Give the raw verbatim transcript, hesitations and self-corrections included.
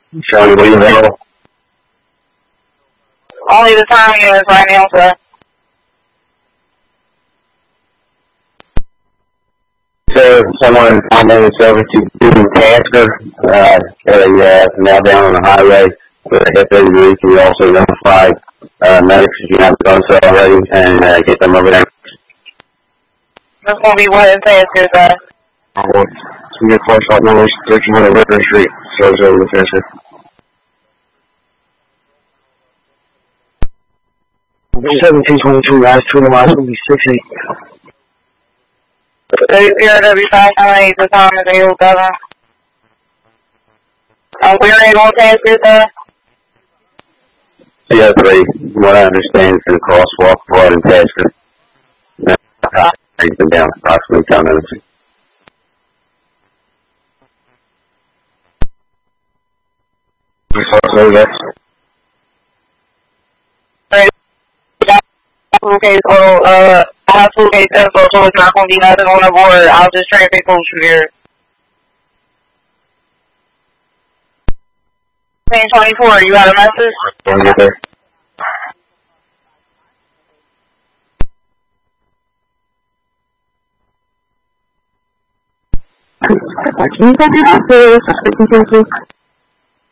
Showing what you know. Only the time is right now, sir. So someone commented over to Stephen Tasker, uh, a uh, now down on the highway with a hip injury. Can you also notify uh, medics if you haven't done so already and uh, get them over there? That's going to be one of the Taskers, sir. Oh, some good close up numbers, thirteen hundred River Street, shows over the Tasker. seventeen twenty-two, last two miles will be six eight. zero W five nine eight, the time is eight oh seven. Um, where are you going to Tasker, sir? C O three, what I understand is the crosswalk right in Tasker. Uh, He's been down approximately ten minutes. So that's Okay, so, uh, I have full case info, so it's not going to be nothing on the board. I'll just traffic coach you here. Page twenty-four, you got a message? Don't get there. Can you get this?